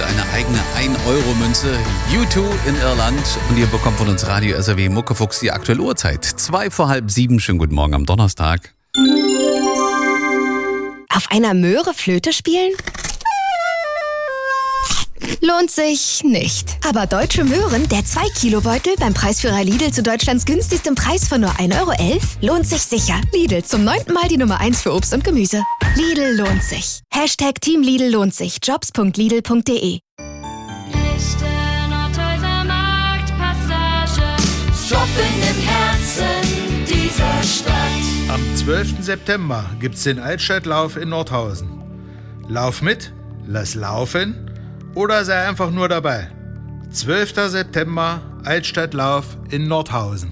eine eigene 1-Euro-Münze. U2 in Irland. Und ihr bekommt von uns Radio SAW Muckefuchs die aktuelle Uhrzeit. 6:45. Schönen guten Morgen am Donnerstag. Auf einer Möhre Flöte spielen? Lohnt sich nicht. Aber Deutsche Möhren, der 2-Kilo-Beutel beim Preisführer Lidl zu Deutschlands günstigstem Preis von nur 1,11 €, lohnt sich sicher. Lidl, zum 9. Mal die Nummer 1 für Obst und Gemüse. Lidl lohnt sich. #Team Lidl lohnt sich. Jobs.lidl.de. Shopping im Herzen dieser Stadt. Am 12. September gibt's den Altstadtlauf in Nordhausen. Lauf mit, lass laufen oder sei einfach nur dabei. 12. September, Altstadtlauf in Nordhausen.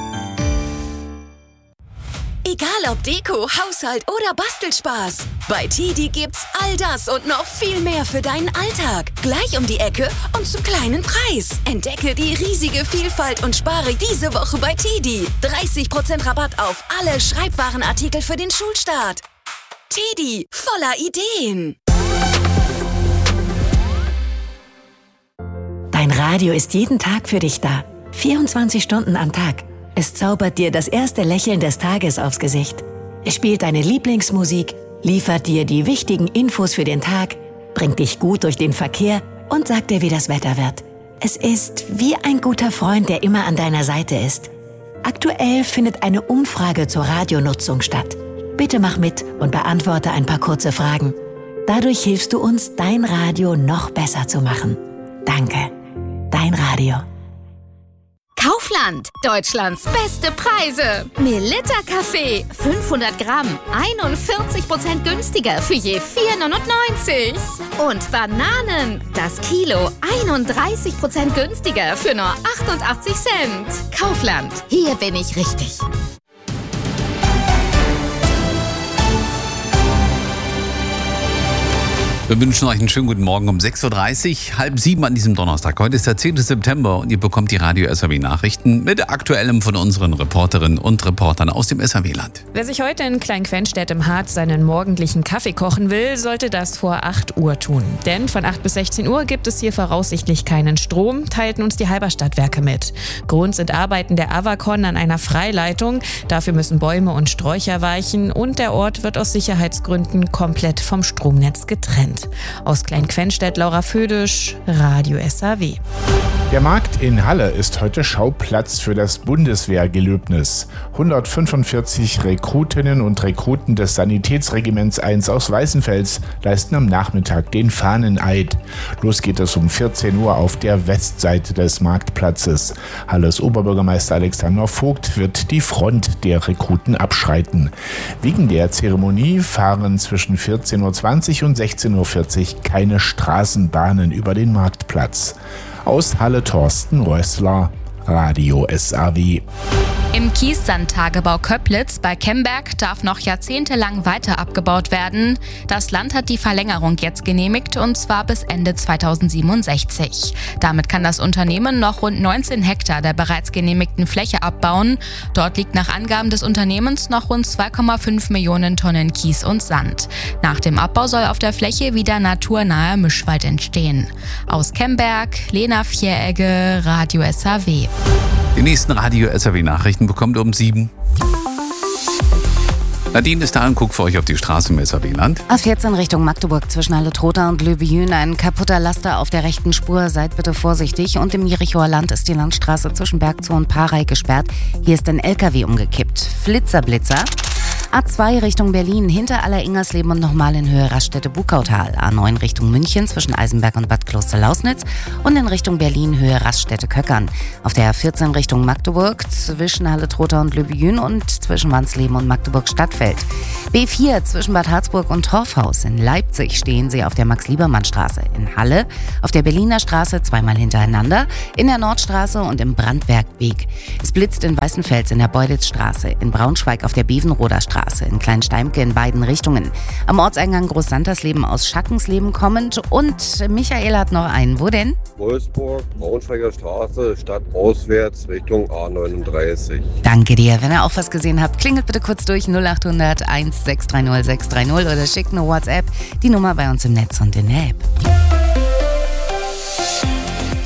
Egal ob Deko, Haushalt oder Bastelspaß. Bei TiDi gibt's all das und noch viel mehr für deinen Alltag. Gleich um die Ecke und zum kleinen Preis. Entdecke die riesige Vielfalt und spare diese Woche bei TiDi. 30% Rabatt auf alle Schreibwarenartikel für den Schulstart. TiDi, voller Ideen. Dein Radio ist jeden Tag für dich da. 24 Stunden am Tag. Es zaubert dir das erste Lächeln des Tages aufs Gesicht. Es spielt deine Lieblingsmusik, liefert dir die wichtigen Infos für den Tag, bringt dich gut durch den Verkehr und sagt dir, wie das Wetter wird. Es ist wie ein guter Freund, der immer an deiner Seite ist. Aktuell findet eine Umfrage zur Radionutzung statt. Bitte mach mit und beantworte ein paar kurze Fragen. Dadurch hilfst du uns, dein Radio noch besser zu machen. Danke. Dein Radio. Kaufland, Deutschlands beste Preise. Melitta Kaffee, 500 Gramm, 41% günstiger für je 4,99 €. Und Bananen, das Kilo, 31% günstiger für nur 88 Cent. Kaufland, hier bin ich richtig. Wir wünschen euch einen schönen guten Morgen um 6:30 Uhr, 6:30 an diesem Donnerstag. Heute ist der 10. September und ihr bekommt die Radio SAW Nachrichten mit Aktuellem von unseren Reporterinnen und Reportern aus dem SAW-Land. Wer sich heute in Klein-Quenstedt im Harz seinen morgendlichen Kaffee kochen will, sollte das vor 8 Uhr tun. Denn von 8 bis 16 Uhr gibt es hier voraussichtlich keinen Strom, teilten uns die Halberstadtwerke mit. Grund sind Arbeiten der Avacon an einer Freileitung. Dafür müssen Bäume und Sträucher weichen und der Ort wird aus Sicherheitsgründen komplett vom Stromnetz getrennt. Aus Klein-Quenstedt, Laura Födisch, Radio SAW. Der Markt in Halle ist heute Schauplatz für das Bundeswehrgelöbnis. 145 Rekrutinnen und Rekruten des Sanitätsregiments 1 aus Weißenfels leisten am Nachmittag den Fahneneid. Los geht es um 14 Uhr auf der Westseite des Marktplatzes. Halles Oberbürgermeister Alexander Vogt wird die Front der Rekruten abschreiten. Wegen der Zeremonie fahren zwischen 14:20 Uhr und 16:40 Uhr keine Straßenbahnen über den Marktplatz. Aus Halle Thorsten Rössler, Radio SAW. Im Kiessandtagebau Köplitz bei Kemberg darf noch jahrzehntelang weiter abgebaut werden. Das Land hat die Verlängerung jetzt genehmigt und zwar bis Ende 2067. Damit kann das Unternehmen noch rund 19 Hektar der bereits genehmigten Fläche abbauen. Dort liegt nach Angaben des Unternehmens noch rund 2,5 Millionen Tonnen Kies und Sand. Nach dem Abbau soll auf der Fläche wieder naturnaher Mischwald entstehen. Aus Kemberg, Lena Vieregge, Radio SAW. Die nächsten Radio SAW Nachrichten bekommt ihr um 7. Nadine ist da und guckt für euch auf die Straße im SAW-Land. A14 Richtung Magdeburg zwischen Halle-Trotha und Löbejün. Ein kaputter Laster auf der rechten Spur. Seid bitte vorsichtig. Und im Jerichoer Land ist die Landstraße zwischen Bergzoo und Parey gesperrt. Hier ist ein LKW umgekippt. Flitzer. A2 Richtung Berlin, hinter Aller-Ingersleben und nochmal in Höhe Raststätte-Bukautal. A9 Richtung München zwischen Eisenberg und Bad Kloster-Lausnitz und in Richtung Berlin Höhe Raststätte-Köckern. Auf der A14 Richtung Magdeburg zwischen Halle-Trotha und Löbejün und zwischen Wansleben und Magdeburg-Stadtfeld. B4 zwischen Bad Harzburg und Torfhaus. In Leipzig stehen sie auf der Max-Liebermann-Straße. In Halle auf der Berliner Straße zweimal hintereinander, in der Nordstraße und im Brandwerkweg. Es blitzt in Weißenfels in der Beulitzstraße, in Braunschweig auf der Bevenroder Straße, in Kleinsteimke in beiden Richtungen. Am Ortseingang Groß-Santersleben aus Schackensleben kommend. Und Michael hat noch einen. Wo denn? Wolfsburg, Braunschweiger Straße, stadtauswärts Richtung A39. Danke dir. Wenn ihr auch was gesehen habt, klingelt bitte kurz durch 0800 1630 630 oder schickt eine WhatsApp. Die Nummer bei uns im Netz und in der App.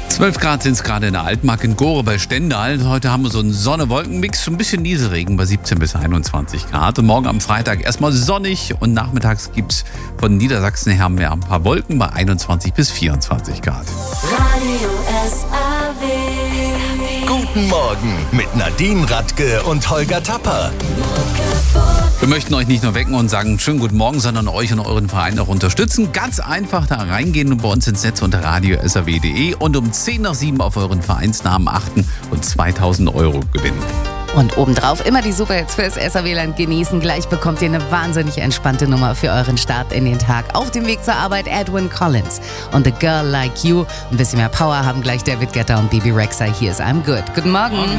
12 Grad sind es gerade in der Altmark in Gore bei Stendal. Heute haben wir so einen Sonne-Wolken-Mix, so ein bisschen Nieselregen bei 17 bis 21 Grad. Und morgen am Freitag erstmal sonnig und nachmittags gibt es von Niedersachsen her mehr ein paar Wolken bei 21 bis 24 Grad. Radio SAW. Guten Morgen mit Nadine Radke und Holger Tapper. Wir möchten euch nicht nur wecken und sagen schönen guten Morgen, sondern euch und euren Verein auch unterstützen. Ganz einfach da reingehen und bei uns ins Netz unter radio.saw.de und um 10 nach 7 auf euren Vereinsnamen achten und 2000 € gewinnen. Und obendrauf immer die Superhits fürs SAW-Land genießen. Gleich bekommt ihr eine wahnsinnig entspannte Nummer für euren Start in den Tag. Auf dem Weg zur Arbeit Edwin Collins und The Girl Like You. Ein bisschen mehr Power haben gleich David Guetta und Bibi Rexha. Hier ist I'm Good. Guten Morgen.